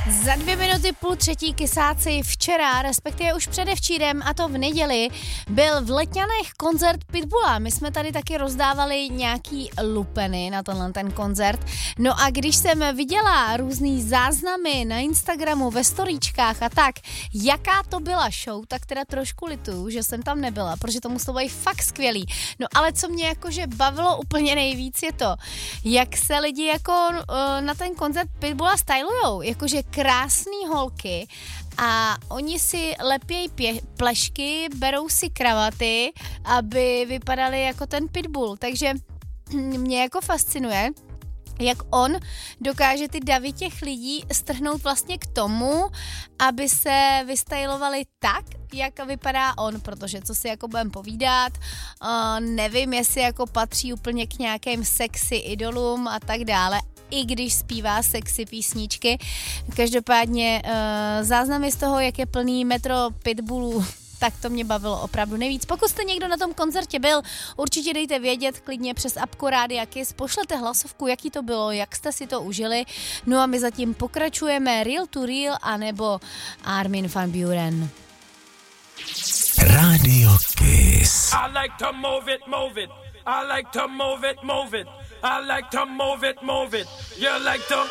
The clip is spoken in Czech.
Za 2:30 Kysáci včera, respektive už předevčírem, a to v neděli, byl v Letňanech koncert Pitbulla. My jsme tady taky rozdávali nějaký lupeny na ten koncert. No a když jsem viděla různý záznamy na Instagramu, ve storíčkách a tak, jaká to byla show, tak teda trošku lituju, že jsem tam nebyla, protože to muselo být fakt skvělý. No ale co mě jakože bavilo úplně nejvíc je to, jak se lidi jako na ten koncert Pitbulla stylujou, jakože krásný holky a oni si lepějí plešky, berou si kravaty, aby vypadaly jako ten Pitbull, takže mě jako fascinuje, jak on dokáže ty davy těch lidí strhnout vlastně k tomu, aby se vystylovali tak, jak vypadá on, protože co si jako budem povídat, nevím, jestli jako patří úplně k nějakým sexy idolům a tak dále, i když zpívá sexy písničky. Každopádně záznamy z toho, jak je plný metro Pitbullů, tak to mě bavilo opravdu nejvíc. Pokud jste někdo na tom koncertě byl, určitě dejte vědět klidně přes apku Rádia Kiss, pošlete hlasovku, jaký to bylo, jak jste si to užili. No a my zatím pokračujeme Real to Real anebo Armin van Buuren. Radio Kiss. I like to move it, move it. I like to move it, move it. I like to move it, move it. You like to